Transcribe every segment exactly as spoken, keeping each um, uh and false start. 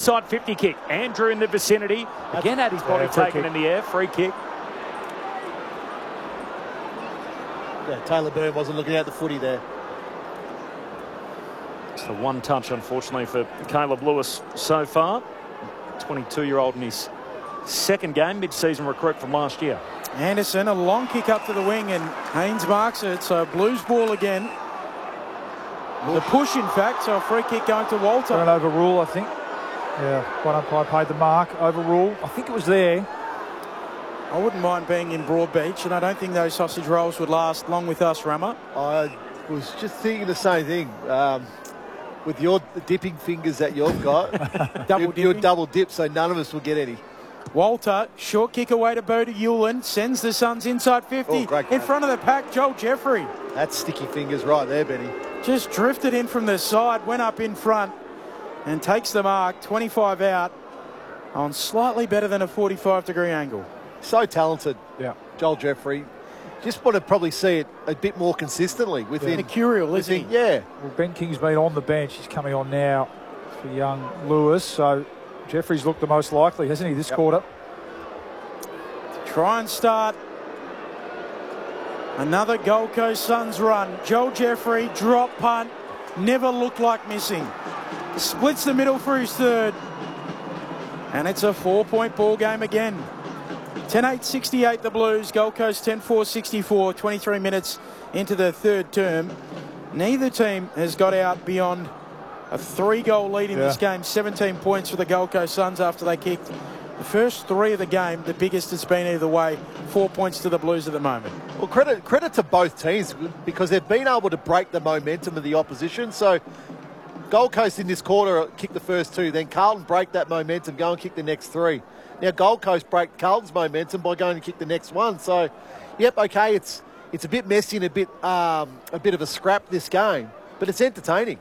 inside fifty kick. Andrew in the vicinity. Again had his body yeah, taken in the air. Free kick. Yeah, Taylor Byrne wasn't looking at the footy there. It's the one touch, unfortunately, for Caleb Lewis so far. twenty-two-year-old in his second game, mid-season recruit from last year. Anderson, a long kick up to the wing, and Haynes marks it. So Blues ball again. The push, in fact, so a free kick going to Walter. An overrule, I think. Yeah, one umpire paid the mark. Overrule. I think it was there. I wouldn't mind being in Broadbeach, and I don't think those sausage rolls would last long with us, Rammer. I was just thinking the same thing. Um, with your dipping fingers that you've got, double you're, you're double dip, so none of us will get any. Walter, short kick away to Boda Hewland, sends the Suns inside fifty. Oh, great in game. front of the pack, Joel Jeffrey. That's sticky fingers right there, Benny. Just drifted in from the side, went up in front, and takes the mark, twenty-five out, on slightly better than a forty-five degree angle. So talented, yeah. Joel Jeffrey. Just want to probably see it a bit more consistently within. Yeah. Mercurial, isn't he? Yeah. Well, Ben King's been on the bench. He's coming on now for young Lewis. So Jeffrey's looked the most likely, hasn't he, this yep. quarter? Try and start another Gold Coast Suns run. Joel Jeffrey, drop punt, never looked like missing. Splits the middle for his third. And it's a four-point ball game again. ten eight sixty-eight the Blues, Gold Coast ten four sixty-four, twenty-three minutes into the third term. Neither team has got out beyond a three-goal lead in yeah. this game, seventeen points for the Gold Coast Suns after they kicked the first three of the game, the biggest it's been either way, four points to the Blues at the moment. Well, credit, credit to both teams because they've been able to break the momentum of the opposition. So Gold Coast in this quarter kicked the first two, then Carlton break that momentum, go and kick the next three. Now Gold Coast break Carlton's momentum by going to kick the next one. So, yep, okay, it's it's a bit messy and a bit um, a bit of a scrap this game, but it's entertaining.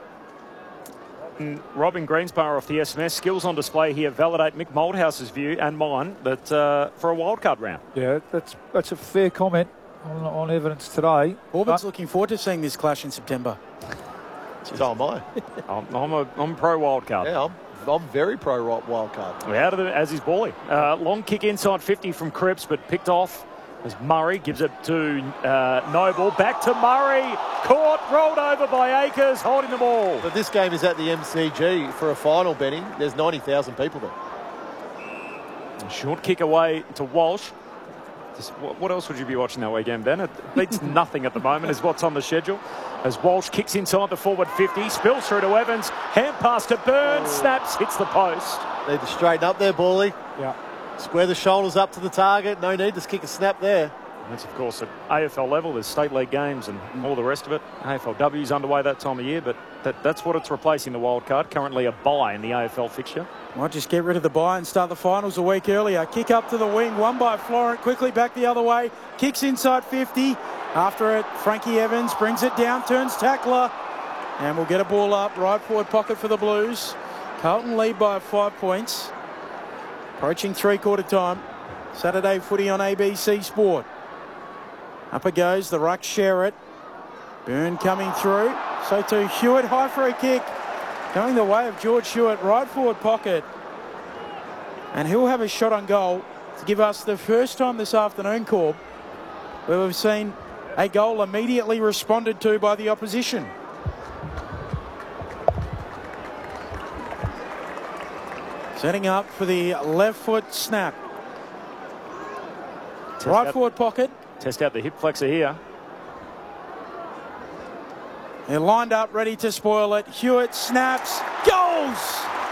And Robin Greensbar off the S M S, skills on display here validate Mick Moldhouse's view and mine that uh, for a wildcard round. Yeah, that's that's a fair comment on, on evidence today. Auburn's looking forward to seeing this clash in September. So am I. I'm, I'm a I'm pro wildcard. Yeah, I'm. I'm very pro wild card. Out of the, as is Bally. Uh, long kick inside fifty from Cripps, but picked off as Murray gives it to uh, Noble. Back to Murray. Caught, rolled over by Akers, holding the ball. But this game is at the M C G for a final, Benny. There's ninety thousand people there. A short kick away to Walsh. Just, what else would you be watching that weekend, Ben? It beats nothing at the moment is what's on the schedule. As Walsh kicks inside the forward fifty, spills through to Evans, hand pass to Burns, oh. snaps, hits the post. Need to straighten up there, Bally. Yeah. Square the shoulders up to the target. No need to kick a snap there. That's, of course, at A F L level. There's state league games and all the rest of it. A F L W's underway that time of year, but that, that's what it's replacing the wild card. Currently a bye in the A F L fixture. Might just get rid of the bye and start the finals a week earlier. Kick up to the wing, won by Florent, quickly back the other way. Kicks inside fifty. After it, Frankie Evans brings it down, turns tackler, and we'll get a ball up. Right forward pocket for the Blues. Carlton lead by five points. Approaching three-quarter time. Saturday footy on A B C Sport. Up it goes, the ruck share it. Byrne coming through. So to Hewitt, high free kick. Going the way of George Hewitt, right forward pocket. And he'll have a shot on goal to give us the first time this afternoon, Corb, where we've seen a goal immediately responded to by the opposition. Setting up for the left foot snap. Test right out, forward pocket. Test out the hip flexor here. They're lined up, ready to spoil it. Hewitt snaps, goals!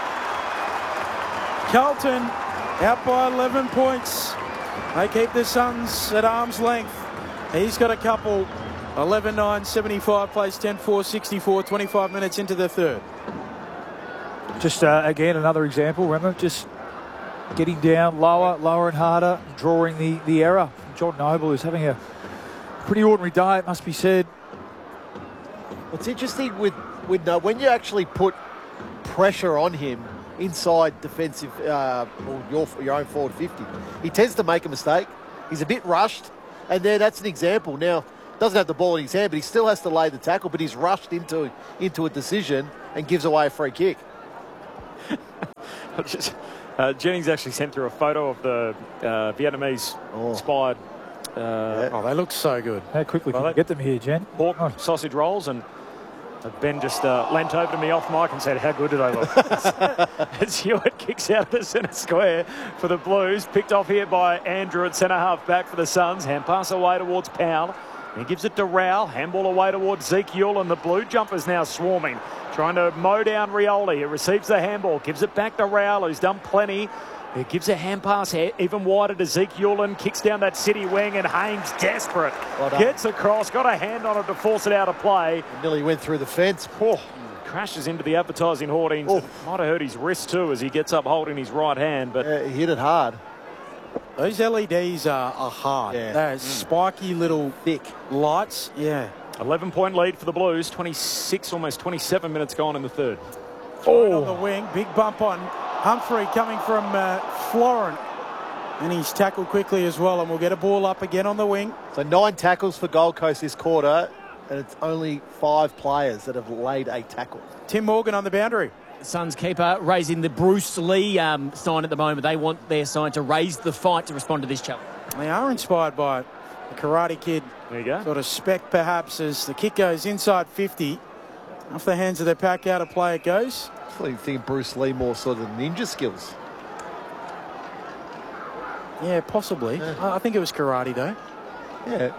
Carlton out by eleven points. They keep the Suns at arm's length. He's got a couple. eleven nine seventy-five, plays ten four sixty-four, twenty-five minutes into the third. Just, uh, again, another example, remember, just getting down lower, lower and harder, drawing the, the error. John Noble is having a pretty ordinary day, it must be said. What's interesting with, with uh, when you actually put pressure on him inside defensive, uh, or your, your own forward fifty, he tends to make a mistake. He's a bit rushed, and there, that's an example. Now, doesn't have the ball in his hand, but he still has to lay the tackle, but he's rushed into, into a decision and gives away a free kick. Just, uh, Jennings actually sent through a photo of the uh, Vietnamese-inspired. Uh, yeah. Oh, they look so good. How quickly well, can you get them here, Jen? Pork oh. sausage rolls, and Ben just uh, leant over to me off mic and said, "How good do they look?" As Hewitt kicks out of the centre square for the Blues, picked off here by Andrew at centre half back for the Suns. Hand pass away towards Powell. He gives it to Rowell. Handball away towards Zeke Ewell, and the blue jumpers now swarming, trying to mow down Rioli. He receives the handball, gives it back to Rowell, who's done plenty. He gives a hand pass even wider to Zeke Ewell and kicks down that City wing, and Haynes, desperate, well gets across, got a hand on it to force it out of play. It nearly went through the fence. Oh. Crashes into the advertising hoardings. Oh. Might have hurt his wrist too as he gets up holding his right hand. But yeah, he hit it hard. Those L E Ds are, are hard. Yeah. They're mm. spiky little thick lights. Yeah. eleven point lead for the Blues. twenty-six, almost twenty-seven minutes gone in the third. Oh, on the wing. Big bump on Humphrey coming from uh, Florent. And he's tackled quickly as well. And we'll get a ball up again on the wing. So nine tackles for Gold Coast this quarter. And it's only five players that have laid a tackle. Tim Morgan on the boundary. Suns keeper raising the Bruce Lee um, sign at the moment. They want their sign to raise the fight to respond to this challenge. They are inspired by it. The Karate Kid. There you go. Sort of spec perhaps as the kick goes inside fifty. Off the hands of their pack out of play it goes. I think Bruce Lee more sort of ninja skills. Yeah, possibly. Yeah. I think it was karate though. Yeah.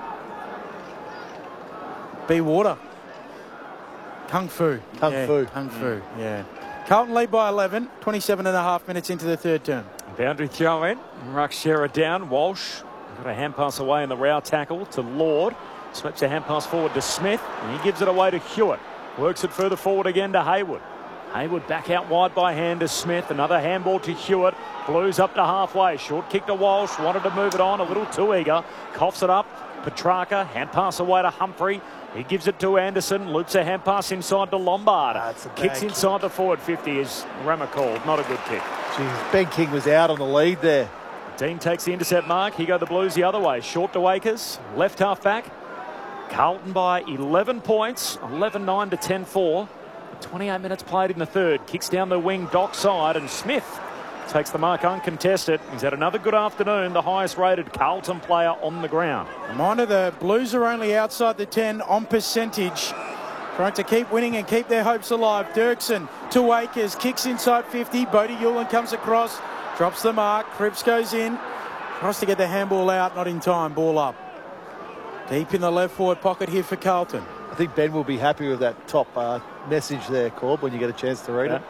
B Water. Kung Fu. Kung yeah, Fu. Kung Fu, yeah. Carlton lead by eleven, twenty-seven and a half minutes into the third term. Boundary throw in. Ruxera down. Walsh got a hand pass away in the Rowell tackle to Lord. Sweeps a hand pass forward to Smith. And he gives it away to Hewitt. Works it further forward again to Haywood. Haywood back out wide by hand to Smith. Another handball to Hewitt. Blues up to halfway. Short kick to Walsh. Wanted to move it on. A little too eager. Coughs it up. Petrarca. Hand pass away to Humphrey. He gives it to Anderson. Loops a hand pass inside to Lombard. Kicks kick. Inside the forward fifty is Rammer called. Not a good kick. Jeez, Ben King was out on the lead there. Dean takes the intercept mark. Here go the Blues the other way. Short to Akers. Left half back. Carlton by eleven points. eleven nine to ten four. twenty-eight minutes played in the third. Kicks down the wing, dock side, and Smith takes the mark uncontested. He's had another good afternoon. The highest rated Carlton player on the ground. Reminder, the Blues are only outside the ten on percentage. Trying to keep winning and keep their hopes alive. Dirksen to Akers. Kicks inside fifty. Bodie Yulin comes across. Drops the mark. Cripps goes in. Tries to get the handball out. Not in time. Ball up. Deep in the left forward pocket here for Carlton. I think Ben will be happy with that top uh, message there, Corb, when you get a chance to read yeah. it.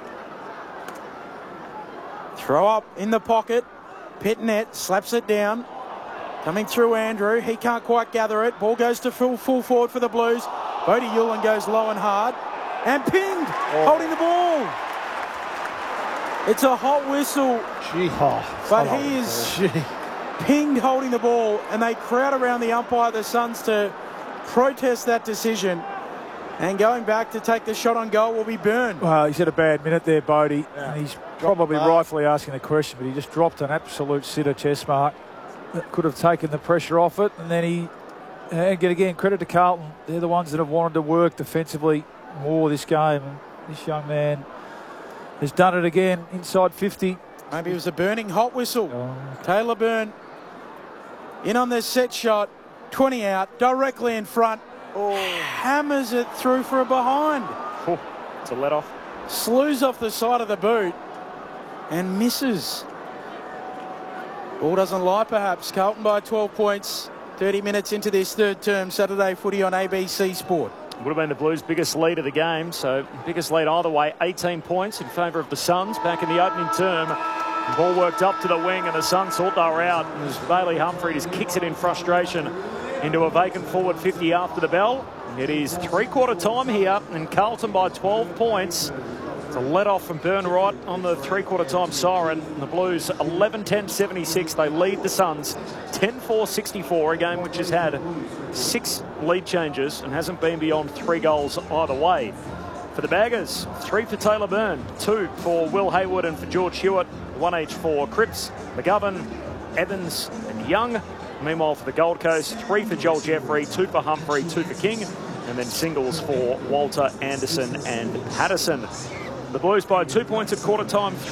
Throw up in the pocket. Pitnet slaps it down. Coming through Andrew. He can't quite gather it. Ball goes to full, full forward for the Blues. Bodie Yulin goes low and hard. And pinged. Oh. Holding the ball. It's a hot whistle. Gee. Oh, but he is gee. pinged holding the ball. And they crowd around the umpire, the Suns, to protest that decision. And going back to take the shot on goal will be Byrne. Well, he's had a bad minute there, Bodie. Yeah. And he's Drop probably rightfully asking the question, but he just dropped an absolute sitter chest mark that could have taken the pressure off it. And then he, and again, credit to Carlton. They're the ones that have wanted to work defensively more this game. And this young man has done it again inside fifty. Maybe it was a burning hot whistle. Oh. Taylor Byrne in on this set shot. twenty out, directly in front. Oh. Hammers it through for a behind. Oh, it's a let off. Slews off the side of the boot and misses. Ball doesn't lie perhaps. Carlton by twelve points. thirty minutes into this third term. Saturday footy on A B C Sport. Would have been the Blues' biggest lead of the game. So biggest lead either way. eighteen points in favour of the Suns back in the opening term. The ball worked up to the wing and the Suns thought they were out. As Bailey Humphrey just kicks it in frustration into a vacant forward fifty after the bell. It is three-quarter time here and Carlton by twelve points. It's a let-off from Byrne right on the three-quarter time siren. And the Blues eleven ten seventy-six. They lead the Suns ten four sixty-four, a game which has had six lead changes and hasn't been beyond three goals either way. For the Baggers, three for Taylor Byrne, two for Will Haywood and for George Hewitt, one each for Cripps, McGovern, Evans and Young. Meanwhile, for the Gold Coast, three for Joel Jeffrey, two for Humphrey, two for King, and then singles for Walter, Anderson and Patterson. The Blues by two points at quarter time.